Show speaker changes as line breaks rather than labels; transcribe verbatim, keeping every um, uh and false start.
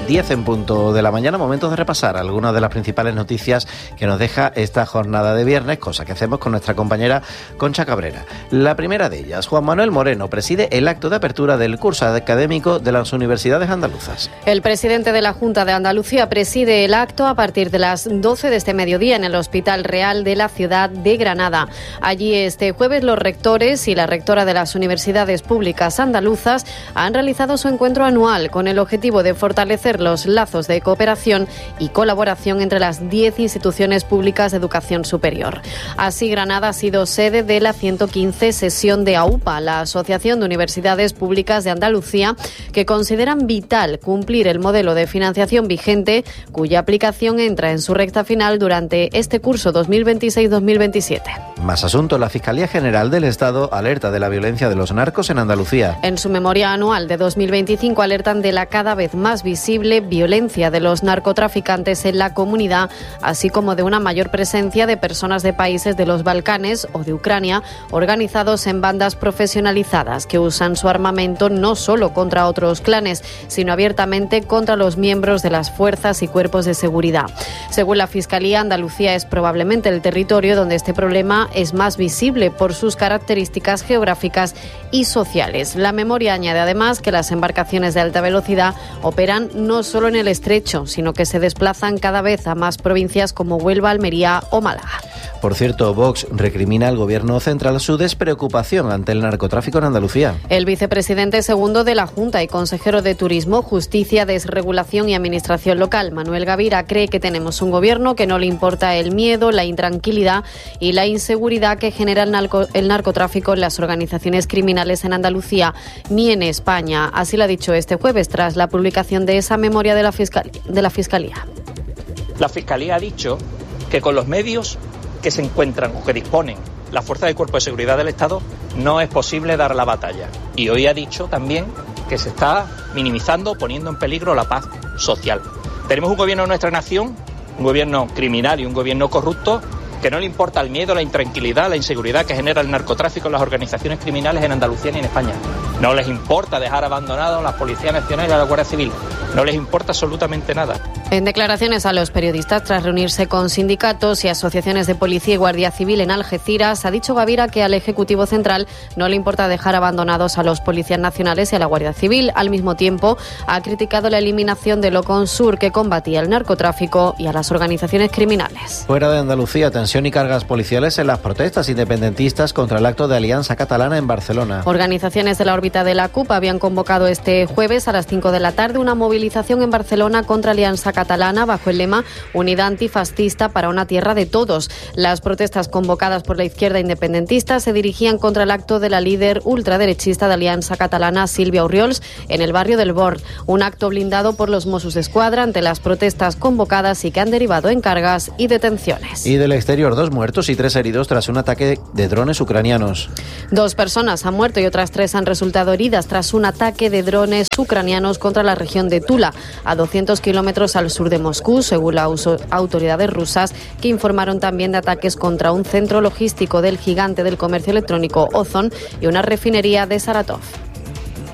diez en punto de la mañana, momento de repasar algunas de las principales noticias que nos deja esta jornada de viernes, cosa que hacemos con nuestra compañera Concha Cabrera. La primera de ellas, Juan Manuel Moreno preside el acto de apertura del curso académico de las universidades andaluzas.
El presidente de la Junta de Andalucía preside el acto a partir de las doce de este mediodía en el Hospital Real de la ciudad de Granada. Allí este jueves los rectores y la rectora de las universidades públicas andaluzas han realizado su encuentro anual con el objetivo de fortalecer los lazos de cooperación y colaboración entre las diez instituciones públicas de educación superior. Así, Granada ha sido sede de la ciento quince sesión de AUPA, la Asociación de Universidades Públicas de Andalucía, que consideran vital cumplir el modelo de financiación vigente, cuya aplicación entra en su recta final durante este curso dos mil veintiséis dos mil veintisiete.
Más asuntos. La Fiscalía General del Estado alerta de la violencia de los narcos en Andalucía.
En su memoria anual de dos mil veinticinco alertan de la cada vez más visible violencia de los narcotraficantes en la comunidad, así como de una mayor presencia de personas de países de los Balcanes o de Ucrania, organizados en bandas profesionalizadas que usan su armamento no solo contra otros clanes, sino abiertamente contra los miembros de las fuerzas y cuerpos de seguridad. Según la Fiscalía, Andalucía es probablemente el territorio donde este problema es más visible por sus características geográficas y sociales. La memoria añade además que las embarcaciones de alta velocidad operan no solo en el estrecho, sino que se desplazan cada vez a más provincias como Huelva, Almería o Málaga.
Por cierto, Vox recrimina al Gobierno central su despreocupación ante el narcotráfico en Andalucía.
El vicepresidente segundo de la Junta y consejero de Turismo, Justicia, Desregulación y Administración Local, Manuel Gavira, cree que tenemos un Gobierno que no le importa el miedo, la intranquilidad y la inseguridad que genera el, narco, el narcotráfico en las organizaciones criminales en Andalucía ni en España. Así lo ha dicho este jueves tras la publicación de esa memoria de la, fiscal, de la Fiscalía.
La Fiscalía ha dicho que con los medios que se encuentran o que disponen la Fuerza de Cuerpo de Seguridad del Estado no es posible dar la batalla. Y hoy ha dicho también que se está minimizando, poniendo en peligro la paz social. Tenemos un gobierno de nuestra nación, un gobierno criminal y un gobierno corrupto, que no le importa el miedo, la intranquilidad, la inseguridad que genera el narcotráfico en las organizaciones criminales en Andalucía ni en España. No les importa dejar abandonados a la Policía Nacional y a la Guardia Civil. No les importa absolutamente nada.
En declaraciones a los periodistas tras reunirse con sindicatos y asociaciones de policía y guardia civil en Algeciras, ha dicho Gavira que al Ejecutivo Central no le importa dejar abandonados a los policías nacionales y a la Guardia Civil. Al mismo tiempo, ha criticado la eliminación del Oconsur, que combatía el narcotráfico y a las organizaciones criminales.
Fuera de Andalucía, tensión y cargas policiales en las protestas independentistas contra el acto de Alianza Catalana en Barcelona.
Organizaciones de la órbita de la CUP habían convocado este jueves a las cinco de la tarde una movilización en Barcelona contra Alianza Catalana bajo el lema Unidad antifascista para una tierra de todos. Las protestas convocadas por la izquierda independentista se dirigían contra el acto de la líder ultraderechista de Alianza Catalana, Sílvia Orriols, en el barrio del Born. Un acto blindado por los Mossos d'Esquadra ante las protestas convocadas y que han derivado en cargas y detenciones.
Y del exterior, dos muertos y tres heridos tras un ataque de drones ucranianos.
Dos personas han muerto y otras tres han resultado heridas tras un ataque de drones ucranianos contra la región de Tula, a doscientos kilómetros al sur de Moscú, según las autoridades rusas, que informaron también de ataques contra un centro logístico del gigante del comercio electrónico Ozon y una refinería de Saratov.